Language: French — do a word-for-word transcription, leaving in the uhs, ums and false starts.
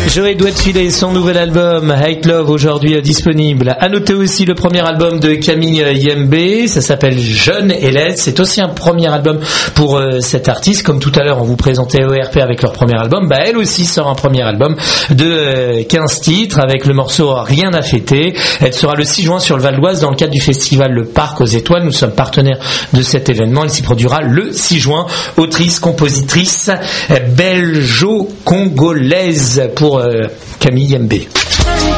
Joey doit filer son nouvel album Hate Love aujourd'hui euh, disponible. À noter aussi le premier album de Camille Yembe, ça s'appelle Jeune et laide. C'est aussi un premier album pour euh, cet artiste. Comme tout à l'heure on vous présentait O R P avec leur premier album, bah elle aussi sort un premier album de euh, quinze titres avec le morceau Rien à fêter. Elle sera le six juin sur le Val d'Oise dans le cadre du festival Le Parc aux Étoiles. Nous sommes partenaires de cet événement. Elle s'y produira le six juin. Autrice, compositrice belgeo-congolaise pour euh, Camille Yembe.